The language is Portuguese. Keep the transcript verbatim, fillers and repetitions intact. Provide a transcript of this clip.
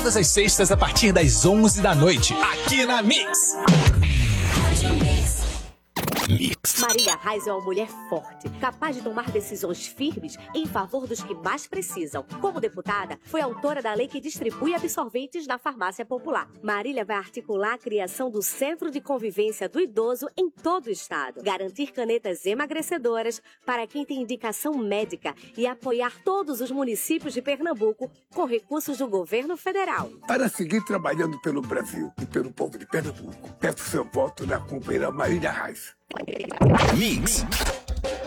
todas as sextas a partir das onze da noite, aqui na Mix. Mix. Marília Reis é uma mulher forte, capaz de tomar decisões firmes em favor dos que mais precisam. Como deputada, foi autora da lei que distribui absorventes na farmácia popular. Marília vai articular a criação do Centro de Convivência do Idoso em todo o estado, garantir canetas emagrecedoras para quem tem indicação médica e apoiar todos os municípios de Pernambuco com recursos do governo federal. Para seguir trabalhando pelo Brasil e pelo povo de Pernambuco, peço seu voto na companheira Marília Reis. Mix.